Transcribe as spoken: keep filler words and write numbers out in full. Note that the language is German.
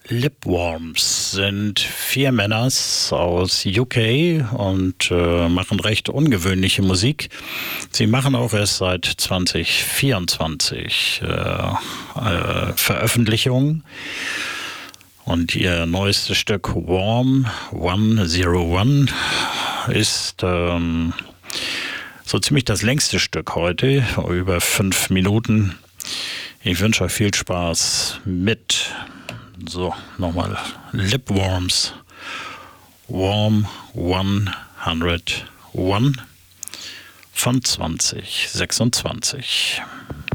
Lipworms sind vier Männers aus U K und äh, machen recht ungewöhnliche Musik. Sie machen auch erst seit zwanzig vierundzwanzig äh, äh, Veröffentlichungen. Und ihr neuestes Stück Warm hundertuneins ist ähm, so ziemlich das längste Stück heute, über fünf Minuten. Ich wünsche euch viel Spaß mit. So, nochmal Lipworms, Warm hundertuneins von zwanzig sechsundzwanzig.